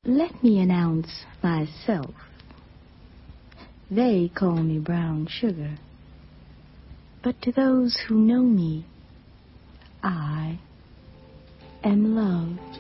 Let me announce myself. They call me brown sugar. But to those who know me, I am love.